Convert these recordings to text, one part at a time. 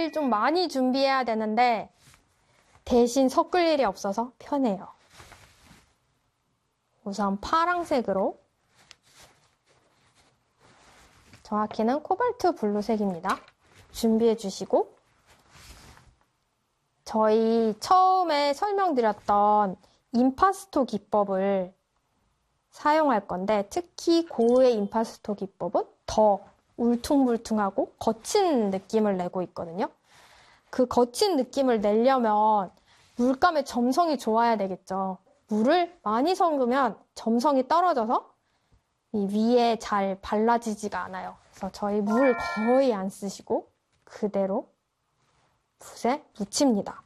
붓을 좀 많이 준비해야 되는데 대신 섞을 일이 없어서 편해요. 우선 파란색으로, 정확히는 코발트 블루색입니다. 준비해 주시고, 저희 처음에 설명드렸던 임파스토 기법을 사용할 건데, 특히 고흐의 임파스토 기법은 더 울퉁불퉁하고 거친 느낌을 내고 있거든요. 그 거친 느낌을 내려면 물감의 점성이 좋아야 되겠죠. 물을 많이 섞으면 점성이 떨어져서 이 위에 잘 발라지지가 않아요. 그래서 저희 물 거의 안 쓰시고 그대로 붓에 묻힙니다.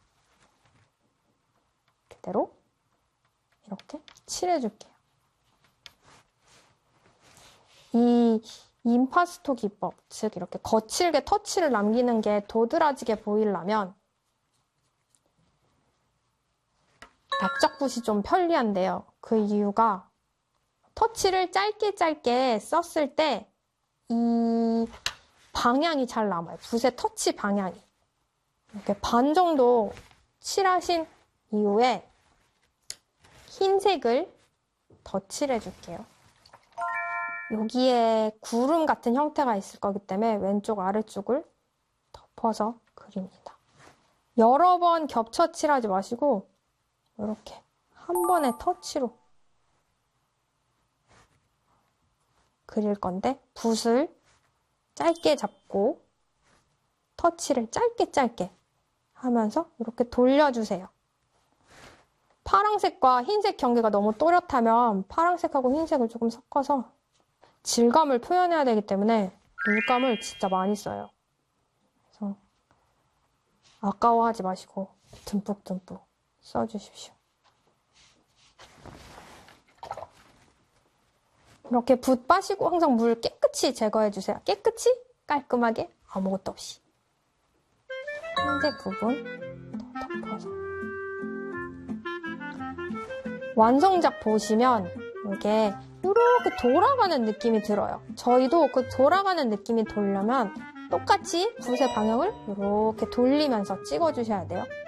그대로 이렇게 칠해줄게요. 이 임파스토 기법, 즉 이렇게 거칠게 터치를 남기는 게 도드라지게 보이려면 납작붓이 좀 편리한데요. 그 이유가 터치를 짧게 썼을 때 이 방향이 잘 남아요. 붓의 터치 방향이. 이렇게 반 정도 칠하신 이후에 흰색을 더 칠해줄게요. 여기에 구름 같은 형태가 있을 거기 때문에 왼쪽 아래쪽을 덮어서 그립니다. 여러 번 겹쳐 칠하지 마시고 이렇게 한 번에 터치로 그릴 건데 붓을 짧게 잡고 터치를 짧게 하면서 이렇게 돌려주세요. 파란색과 흰색 경계가 너무 또렷하면 파란색하고 흰색을 조금 섞어서 질감을 표현해야 되기 때문에 물감을 진짜 많이 써요. 그래서 아까워하지 마시고 듬뿍 써주십시오. 이렇게 붓 빠시고 항상 물 깨끗이 제거해주세요. 깨끗이, 깔끔하게, 아무것도 없이. 흰색 부분 더 덮어서. 완성작 보시면 이게 이렇게 돌아가는 느낌이 들어요. 저희도 그 돌아가는 느낌이 돌려면 똑같이 붓의 방향을 이렇게 돌리면서 찍어주셔야 돼요.